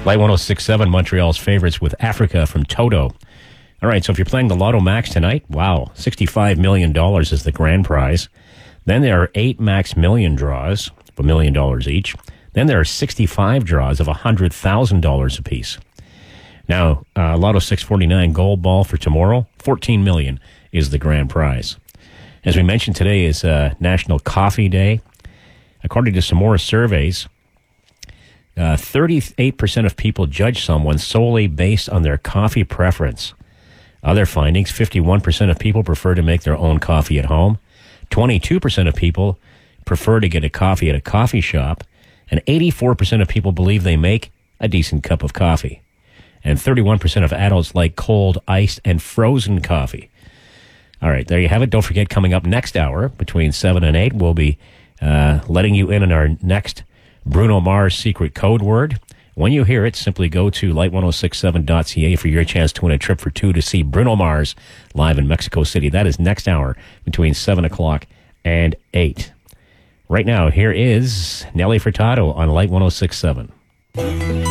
Light 106.7, Montreal's favorites with Africa from Toto. All right, so if you're playing the Lotto Max tonight, wow, $65 million is the grand prize. Then there are 8 Max Million draws of $1 million each. Then there are 65 draws of $100,000 apiece. Now, Lotto 649 Gold Ball for tomorrow, $14 million is the grand prize. As we mentioned, today is National Coffee Day. According to some more surveys, 38% of people judge someone solely based on their coffee preference. Other findings, 51% of people prefer to make their own coffee at home. 22% of people prefer to get a coffee at a coffee shop. And 84% of people believe they make a decent cup of coffee. And 31% of adults like cold, iced, and frozen coffee. All right, there you have it. Don't forget, coming up next hour, between 7 and 8, we'll be letting you in on our next Bruno Mars secret code word. When you hear it, simply go to light1067.ca for your chance to win a trip for 2 to see Bruno Mars live in Mexico City. That is next hour between 7 o'clock and 8. Right now, here is Nelly Furtado on Light 106.7.